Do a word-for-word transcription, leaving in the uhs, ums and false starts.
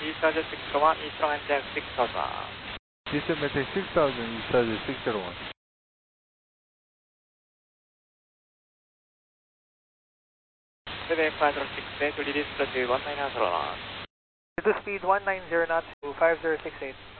East Roger six zero one, East Long and Jack six thousand. Eastern maintain six thousand, East Roger six zero one. seven five zero six eight, release to one nine zero knots. To speed one nine zero knots to five zero six eight.